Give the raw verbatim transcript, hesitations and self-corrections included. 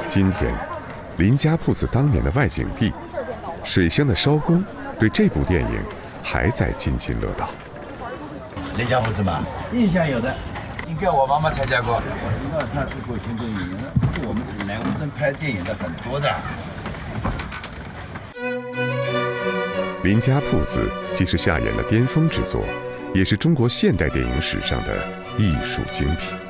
今天，林家铺子当年的外景地，水乡的艄公，对这部电影还在津津乐道。 林家铺子嘛，印象有的，应该我妈妈参加过。我知道她是过群众演员的，我们南温镇拍电影的很多的。 林家铺子既是夏衍的巅峰之作，也是中国现代电影史上的艺术精品。